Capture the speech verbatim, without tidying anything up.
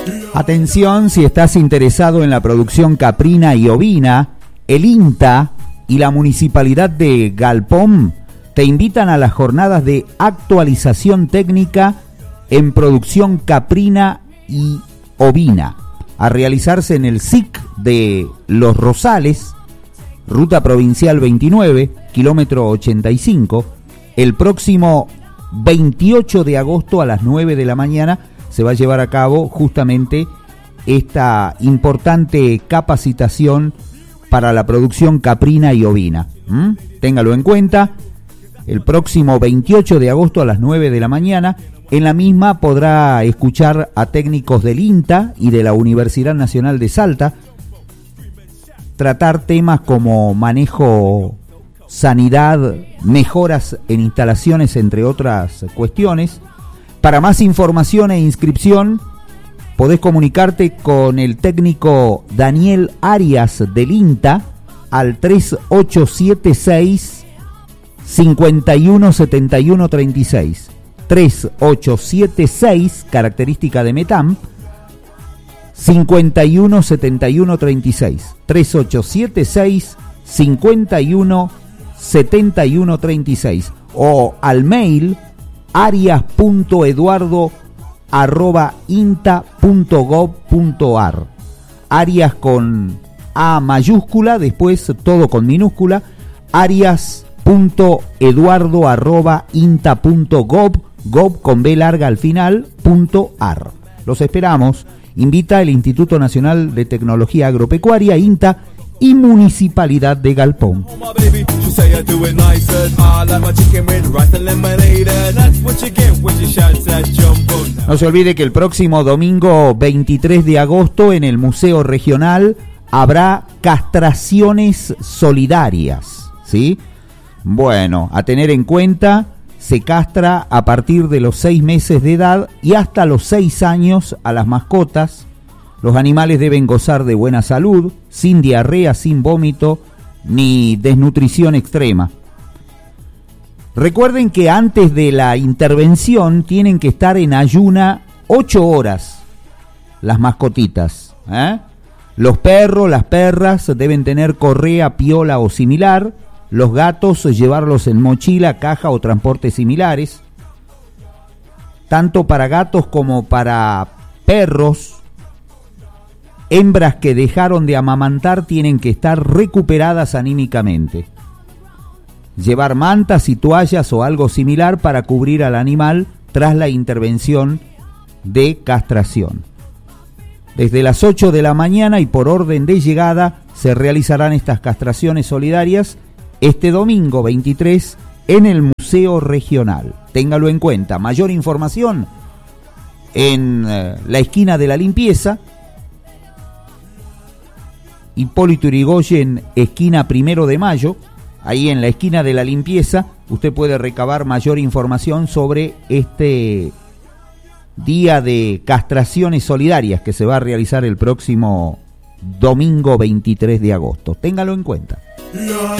Atención, si estás interesado en la producción caprina y ovina, el INTA y la Municipalidad de Galpón te invitan a las jornadas de actualización técnica en producción caprina y ovina, a realizarse en el S I C de Los Rosales, ruta provincial veintinueve, kilómetro ochenta y cinco, el próximo veintiocho de agosto a las nueve de la mañana. Se va a llevar a cabo justamente esta importante capacitación para la producción caprina y ovina. ¿Mm? Téngalo en cuenta, el próximo veintiocho de agosto a las nueve de la mañana. En la misma podrá escuchar a técnicos del INTA y de la Universidad Nacional de Salta tratar temas como manejo, sanidad, mejoras en instalaciones, entre otras cuestiones. Para más información e inscripción, podés comunicarte con el técnico Daniel Arias del INTA al tres ocho siete seis, cinco uno siete uno tres seis. tres ocho siete seis, característica de Metam, cinco uno siete uno tres seis. tres ocho siete seis, cinco uno siete uno tres seis. O al mail arias punto eduardo arroba inta punto gob punto ar. Arias con A mayúscula, después todo con minúscula, arias punto eduardo arroba inta punto gob, gob con B larga al final, punto ar. Los esperamos. Invita el Instituto Nacional de Tecnología Agropecuaria, INTA, y Municipalidad de Galpón. No se olvide que el próximo domingo veintitrés de agosto en el Museo Regional habrá castraciones solidarias, ¿sí? Bueno, a tener en cuenta, se castra a partir de los seis meses de edad y hasta los seis años a las mascotas. Los animales deben gozar de buena salud, sin diarrea, sin vómito, ni desnutrición extrema. Recuerden que antes de la intervención tienen que estar en ayuna ocho horas las mascotitas, ¿eh? Los perros, las perras deben tener correa, piola o similar. Los gatos llevarlos en mochila, caja o transportes similares. Tanto para gatos como para perros, hembras que dejaron de amamantar tienen que estar recuperadas anímicamente. Llevar mantas y toallas o algo similar para cubrir al animal tras la intervención de castración. Desde las ocho de la mañana y por orden de llegada se realizarán estas castraciones solidarias este domingo veintitrés en el Museo Regional. Téngalo en cuenta. Mayor información en eh, la esquina de la limpieza, Hipólito Yrigoyen, esquina Primero de Mayo. Ahí en la esquina de la limpieza usted puede recabar mayor información sobre este día de castraciones solidarias que se va a realizar el próximo domingo veintitrés de agosto. Téngalo en cuenta.